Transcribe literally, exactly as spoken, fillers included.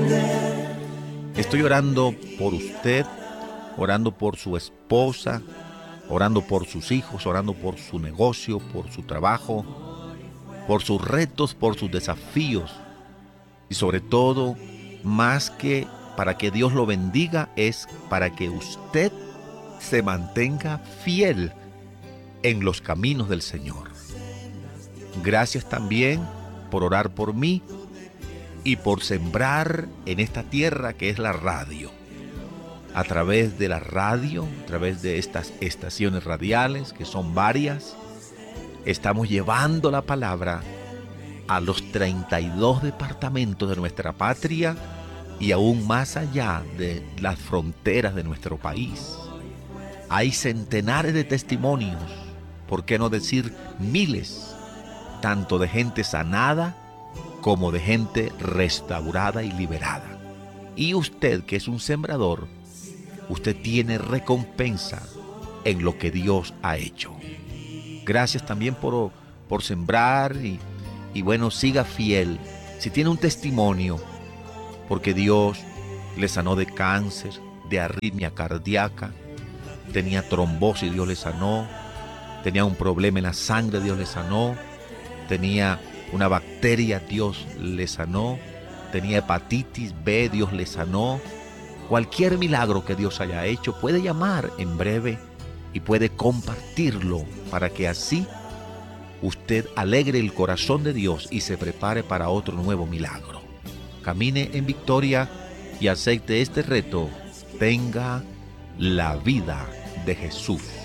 Estoy orando por usted, orando por su esposa, orando por sus hijos, orando por su negocio, por su trabajo, por sus retos, por sus desafíos. Y sobre todo, más que para que Dios lo bendiga, es para que usted se mantenga fiel en los caminos del Señor. Gracias también por orar por mí y por sembrar en esta tierra que es la radio. A través de la radio, a través de estas estaciones radiales, que son varias, estamos llevando la palabra a los treinta y dos departamentos de nuestra patria y aún más allá de las fronteras de nuestro país. Hay centenares de testimonios, por qué no decir miles, tanto de gente sanada como de gente restaurada y liberada. Y usted, que es un sembrador, usted tiene recompensa en lo que Dios ha hecho. Gracias también por, por sembrar y, y bueno, siga fiel. Si tiene un testimonio, porque Dios le sanó de cáncer, de arritmia cardíaca, tenía trombosis, Dios le sanó, tenía un problema en la sangre, Dios le sanó, tenía una bacteria, Dios le sanó, tenía hepatitis B, Dios le sanó. Cualquier milagro que Dios haya hecho, puede llamar en breve y puede compartirlo para que así usted alegre el corazón de Dios y se prepare para otro nuevo milagro. Camine en victoria y acepte este reto. Tenga la vida de Jesús.